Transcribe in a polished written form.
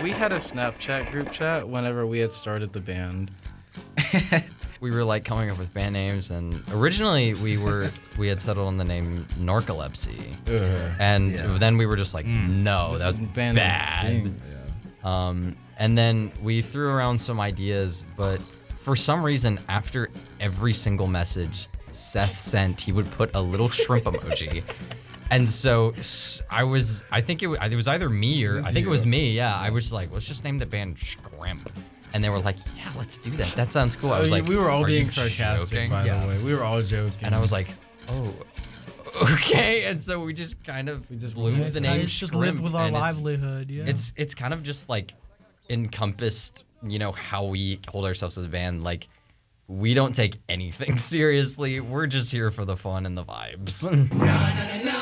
We had a Snapchat group chat whenever we had started the band. We were like coming up with band names, and originally we had settled on the name Narcolepsy, and then we were just like, no, that was Band bad. stinks. And then we threw around some ideas, but for some reason, after every single message Seth sent, he would put a little shrimp emoji. And so I think it was either me or I think it was me. Yeah, I was like, let's just name the band Shrimp. And they were like, yeah, let's do that. That sounds cool. I was like, we were all are being you sarcastic, joking? by the way. We were all joking. And I was like, oh, okay. And so we just kind of blew the name Just Shrimp. lived with our and livelihood. Yeah. It's kind of just like encompassed, how we hold ourselves as a band. Like, we don't take anything seriously. We're just here for the fun and the vibes.